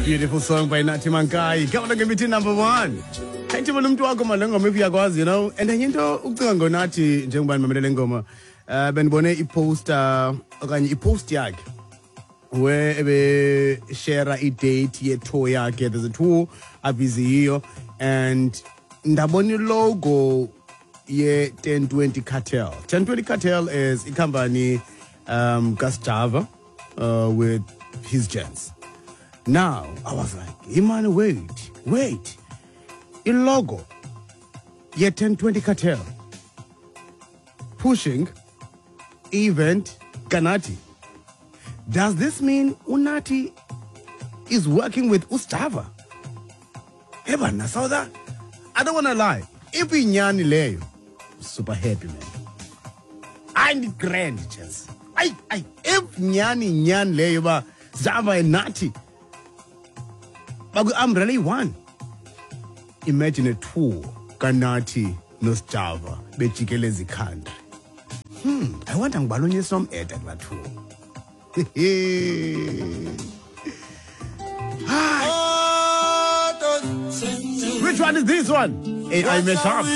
Beautiful song by Nathi Mankai. Come on, give it number one. Thank you for the talk about Lengo, maybe I was, you know. And then you know, Ukango Nathi, Jungban Mamelengoma. Ben Bone, he post yag. Where we share a date, ye toya, get as a tool, a busy, and Ndaboni logo, ye 1020 Cartel. 1020 Cartel is a company, Gustavo, with his gents. Now, I was like, Iman, wait. A logo. Yeah, 1020 Cartel. Pushing event Kanati. Does this mean Unati is working with Ustava? Evan, I saw that. I don't want to lie. If we nyani leyo, super happy, man. I need grand chance. If nyani nyan leyo ba Zava and Nati. But I'm really one. Imagine a tour, Kanati, Nostava, Bechikelezi country. I want to balloon some air at that tour. Which one is this one? I mess up.